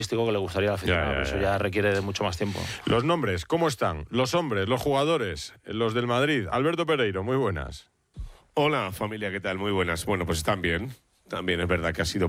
que le gustaría al aficionado. Eso ya requiere de mucho más tiempo. Los nombres, ¿cómo están? Los hombres, los jugadores, los del Madrid. Alberto Pereiro, muy buenas. Hola familia, ¿qué tal? Muy buenas. Bueno, pues están bien. También es verdad que ha sido